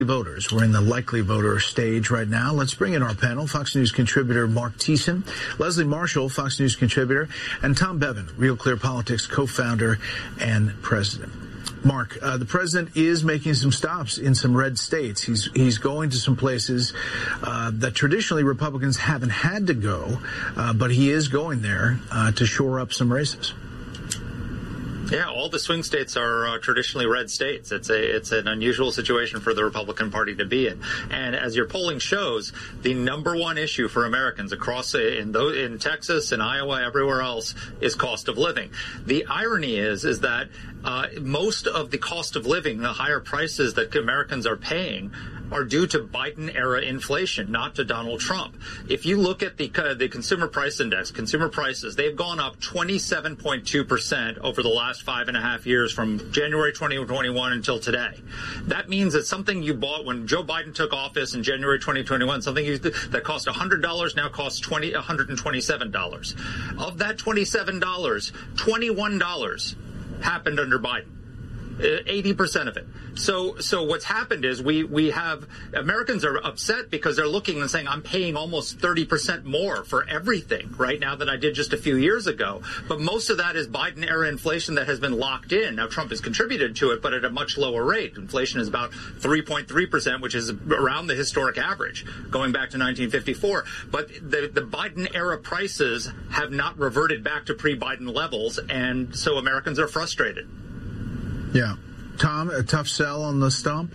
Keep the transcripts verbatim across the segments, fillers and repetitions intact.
Voters. We're in the likely voter stage right now. Let's bring in our panel. Fox News contributor Mark Thiessen, Leslie Marshall, Fox News contributor, and Tom Bevan, Real Clear Politics co-founder and president. Mark, uh, the president is making some stops in some red states. He's he's going to some places uh, that traditionally Republicans haven't had to go, uh, but he is going there uh, to shore up some races. Yeah, all the swing states are uh, traditionally red states. It's a it's an unusual situation for the Republican Party to be in. And as your polling shows, the number one issue for Americans across in those, in Texas and Iowa, everywhere else, is cost of living. The irony is is that uh, most of the cost of living, the higher prices that Americans are paying, are due to Biden-era inflation, not to Donald Trump. If you look at the uh, the Consumer Price Index, consumer prices, they've gone up twenty-seven point two percent over the last five and a half years from January twenty twenty-one until today. That means that something you bought when Joe Biden took office in January twenty twenty-one, something you, that cost one hundred dollars now costs one hundred twenty-seven dollars. Of that twenty-seven dollars, twenty-one dollars happened under Biden. eighty percent of it. So, so what's happened is we, we have Americans are upset because they're looking and saying, I'm paying almost thirty percent more for everything right now than I did just a few years ago. But most of that is Biden era inflation that has been locked in. Now, Trump has contributed to it, but at a much lower rate. Inflation is about three point three percent, which is around the historic average going back to nineteen fifty-four. But the, the Biden era prices have not reverted back to pre-Biden levels. And so Americans are frustrated. Yeah. Tom, a tough sell on the stump?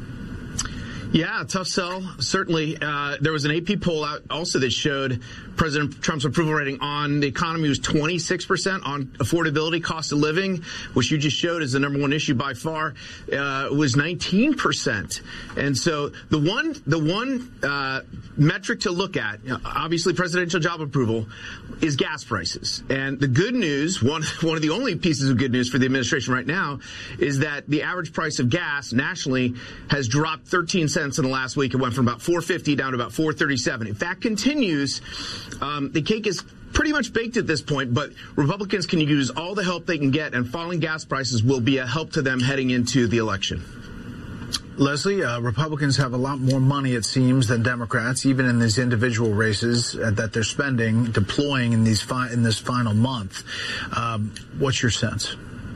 Yeah, tough sell, certainly. Uh, there was an A P poll out also that showed President Trump's approval rating on the economy was twenty-six percent, on affordability, cost of living, which you just showed is the number one issue by far, uh, was nineteen percent. And so the one, the one uh, metric to look at, you know, obviously presidential job approval, is gas prices. And the good news, one, one of the only pieces of good news for the administration right now, is that the average price of gas nationally has dropped thirteen cents in the last week. It went from about four fifty down to about four thirty-seven. If that continues, um, the cake is pretty much baked at this point, but Republicans can use all the help they can get, and falling gas prices will be a help to them heading into the election. Leslie, uh, Republicans have a lot more money, it seems, than Democrats, even in these individual races uh, that they're spending, deploying in these fi- in this final month. Um, what's your sense?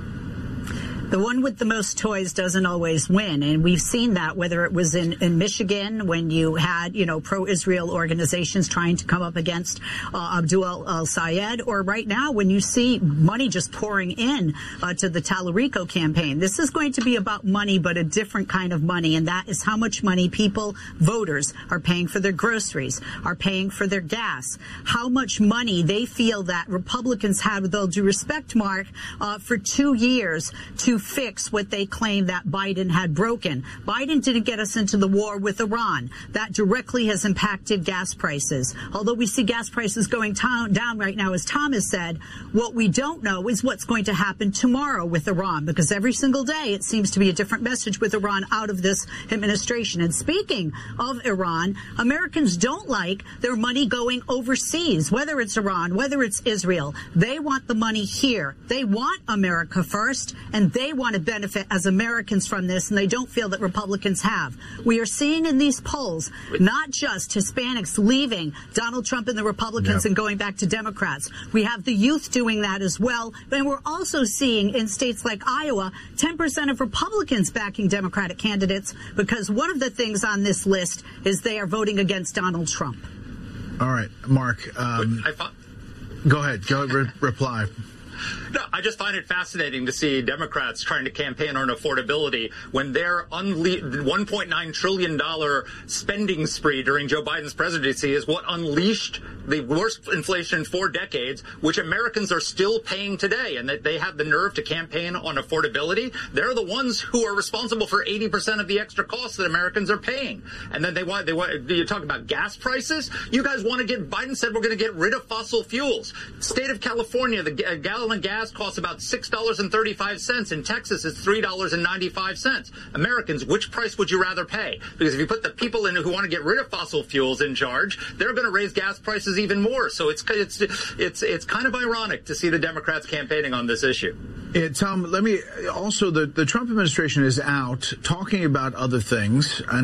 The one with the most toys doesn't always win. And we've seen that, whether it was in, in Michigan when you had, you know, pro-Israel organizations trying to come up against uh, Abdul al-Sayed, or right now when you see money just pouring in uh, to the Tallarico campaign. This is going to be about money, but a different kind of money. And that is how much money people, voters, are paying for their groceries, are paying for their gas, how much money they feel that Republicans had, with all due respect, Mark, uh, for two years to fix what they claim that Biden had broken. Biden didn't get us into the war with Iran. That directly has impacted gas prices. Although we see gas prices going down right now, as Tom has said, what we don't know is what's going to happen tomorrow with Iran, because every single day it seems to be a different message with Iran out of this administration. And speaking of Iran, Americans don't like their money going overseas, whether it's Iran, whether it's Israel. They want the money here. They want America first, and they want to benefit as Americans from this, and they don't feel that Republicans have. We are seeing in these polls not just Hispanics leaving Donald Trump and the Republicans yep. and going back to Democrats. We have the youth doing that as well. And we're also seeing in states like Iowa, ten percent of Republicans backing Democratic candidates, because one of the things on this list is they are voting against Donald Trump. All right, Mark, um, I thought- go ahead. Go ahead, re- reply. No, I just find it fascinating to see Democrats trying to campaign on affordability when their unle- one point nine trillion dollars spending spree during Joe Biden's presidency is what unleashed the worst inflation in four decades, which Americans are still paying today, and that they have the nerve to campaign on affordability. They're the ones who are responsible for eighty percent of the extra costs that Americans are paying. And then they want, they want, you talk about gas prices. You guys want to get, Biden said we're going to get rid of fossil fuels. State of California, the uh, gal- gallon of gas costs about six dollars and thirty-five cents. In Texas, it's three dollars and ninety-five cents. Americans, which price would you rather pay? Because if you put the people in who want to get rid of fossil fuels in charge, they're going to raise gas prices even more. So it's it's it's it's kind of ironic to see the Democrats campaigning on this issue. Yeah, Tom, let me also, the, the Trump administration is out talking about other things.